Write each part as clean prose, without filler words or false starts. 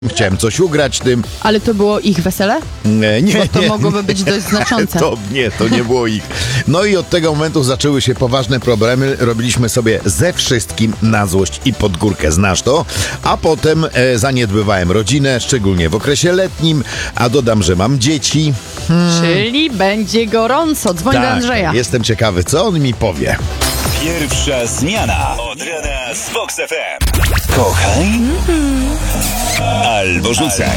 Chciałem coś ugrać tym. Ale to było ich wesele? Nie, Bo to mogłoby być dość znaczące. To nie było ich. No i od tego momentu zaczęły się poważne problemy. Robiliśmy sobie ze wszystkim na złość i pod górkę. Znasz to? A potem zaniedbywałem rodzinę, szczególnie w okresie letnim. A dodam, że mam dzieci. Czyli będzie gorąco. Dzwoń do Andrzeja. Jestem ciekawy, co on mi powie. Pierwsza zmiana od rana z Vox FM. Kochaj albo rzucaj.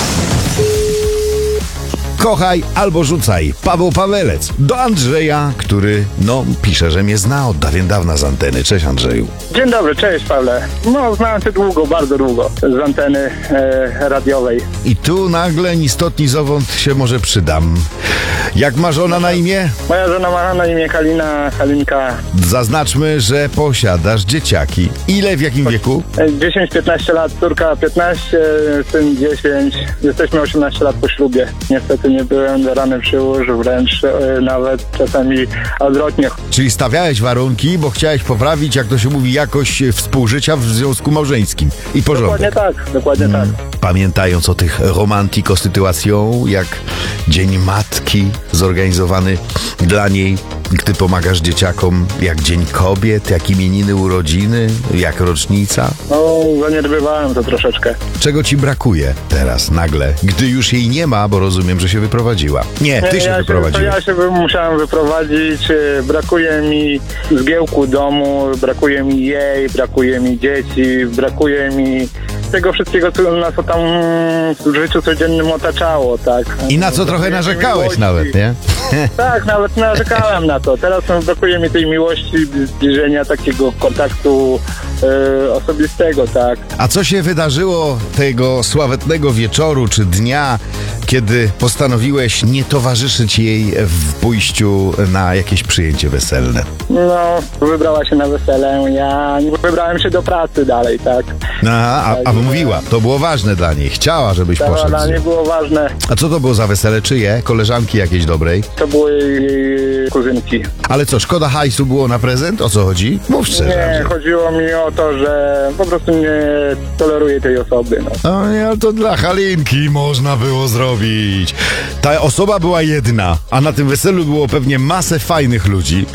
Kochaj albo rzucaj. Paweł Pawelec. Do Andrzeja, który, pisze, że mnie zna od dawien dawna z anteny. Cześć, Andrzeju. Dzień dobry, cześć Pawle. Znałem cię długo, bardzo długo z anteny radiowej. I tu nagle ni stąd, ni zowąd się może przydam. Jak ma żona na imię? Moja żona ma na imię Halinka. Zaznaczmy, że posiadasz dzieciaki. Ile, w jakim wieku? 10-15 lat, córka 15, syn 10. Jesteśmy 18 lat po ślubie. Niestety nie byłem do rany przy łożu, wręcz nawet czasami odwrotnie. Czyli stawiałeś warunki, bo chciałeś poprawić, jak to się mówi, jakość współżycia w związku małżeńskim i porządek. Dokładnie tak. Pamiętając o tych romantiko sytuacją, jak Dzień Matki zorganizowany dla niej, gdy pomagasz dzieciakom, jak Dzień Kobiet, jak imieniny, urodziny, jak rocznica. Zaniedbywałem to troszeczkę. Czego ci brakuje teraz nagle, gdy już jej nie ma, bo rozumiem, że się wyprowadziła. Nie, ty się wyprowadziłeś. Ja się musiałem wyprowadzić. Brakuje mi zgiełku domu, brakuje mi jej, brakuje mi dzieci, brakuje mi tego wszystkiego, co tam w życiu codziennym otaczało, tak. I na co trochę narzekałeś nawet, nie? Tak, nawet narzekałem na to. Teraz brakuje mi tej miłości, zbliżenia, takiego kontaktu osobistego, tak. A co się wydarzyło tego sławetnego wieczoru czy dnia, kiedy postanowiłeś nie towarzyszyć jej w pójściu na jakieś przyjęcie weselne? Wybrała się na wesele, ja wybrałem się do pracy dalej, tak. A mówiła, to było ważne dla niej, chciała, żebyś poszedł. Dla niej było ważne. A co to było za wesele? Czyje? Koleżanki jakiejś dobrej? To były jej kuzynki. Ale co, szkoda hajsu było na prezent? O co chodzi? Mów szczerze. Nie, chodziło mi o to, że po prostu nie toleruję tej osoby. Ale to dla Halinki można było zrobić. Ta osoba była jedna, a na tym weselu było pewnie masę fajnych ludzi.